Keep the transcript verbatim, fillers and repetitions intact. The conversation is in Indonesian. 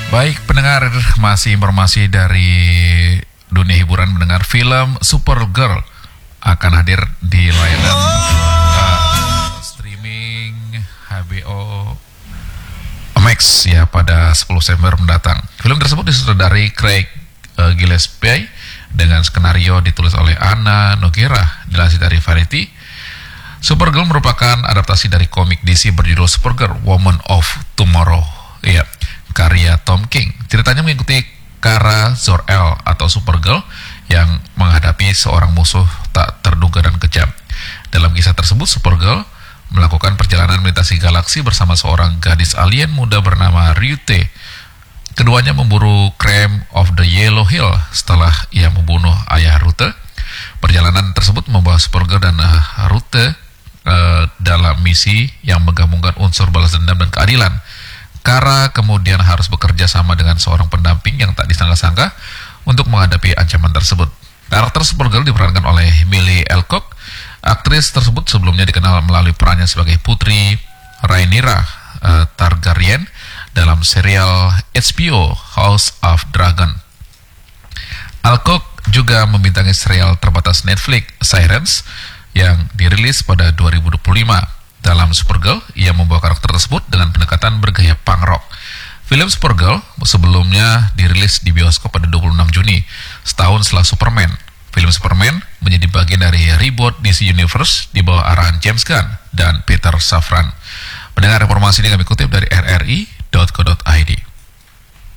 Baik pendengar, masih informasi dari dunia hiburan. Mendengar film Supergirl akan hadir di layanan uh, streaming H B O Max ya pada sepuluh September mendatang. Film tersebut disutradari Craig uh, Gillespie dengan skenario ditulis oleh Anna Nogueira. Dilansir dari Variety, Supergirl merupakan adaptasi dari komik D C berjudul Supergirl Woman of Tomorrow, ya, karya Tom King. Ceritanya mengikuti Kara Zor-El atau Supergirl yang menghadapi seorang musuh tak terduga dan kejam. Dalam kisah tersebut, Supergirl melakukan perjalanan melintasi galaksi bersama seorang gadis alien muda bernama Ryute. Keduanya memburu Creme of the Yellow Hill setelah ia membunuh ayah Rute. Perjalanan tersebut membawa Supergirl dan uh, Rute uh, dalam misi yang menggabungkan unsur balas dendam dan keadilan. Kara kemudian harus bekerja sama dengan seorang pendamping yang tak disangka-sangka untuk menghadapi ancaman tersebut. Karakter Supergirl diperankan oleh Millie Alcock. Aktris tersebut sebelumnya dikenal melalui perannya sebagai Putri Rhaenyra uh, Targaryen dalam serial H B O House of Dragon. Alcock juga membintangi serial terbatas Netflix Sirens yang dirilis pada dua ribu dua puluh lima. Dalam Supergirl, ia membawa karakter tersebut dengan pendekatan bergaya punk rock. Film Supergirl sebelumnya dirilis di bioskop pada dua puluh enam Juni, setahun setelah Superman. Film Superman menjadi bagian dari reboot D C Universe di bawah arahan James Gunn dan Peter Safran. Pendengar, informasi ini kami kutip dari r r i dot co dot i d.